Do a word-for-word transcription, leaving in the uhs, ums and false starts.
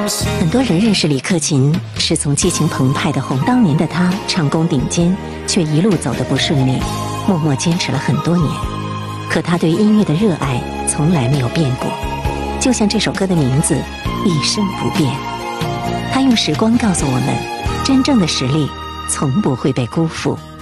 很多人认识李克勤是从激情澎湃的红，当年的他唱功顶尖，却一路走得不顺利，默默坚持了很多年。可他对音乐的热爱从来没有变过，就像这首歌的名字，一生不变。他用时光告诉我们，真正的实力从不会被辜负。